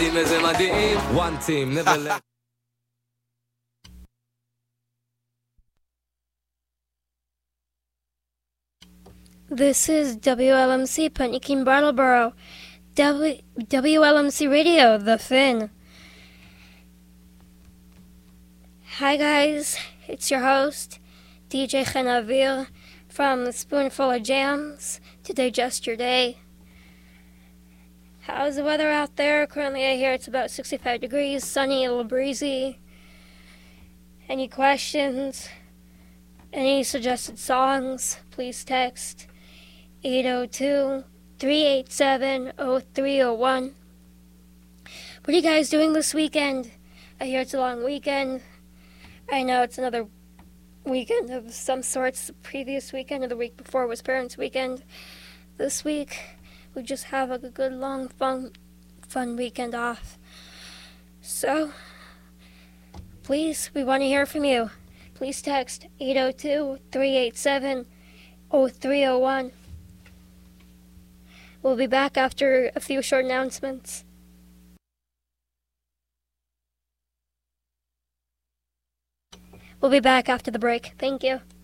One team, never let. This is WLMC Putney Brattleboro, WLMC Radio, The Finn. Hi guys, it's your host, DJ Chenavir, from the Spoonful of Jams, to digest your day. How's the weather out there? Currently I hear it's about 65 degrees, sunny, a little breezy. Any questions? Any suggested songs? Please text 802-387-0301. What are you guys doing this weekend? I hear it's a long weekend. I know it's another weekend of some sorts. The previous weekend or the week before was Parents' Weekend. This week, we just have a good, long, fun weekend off. So, please, we want to hear from you. Please text 802-387-0301. We'll be back after a few short announcements. We'll be back after the break. Thank you.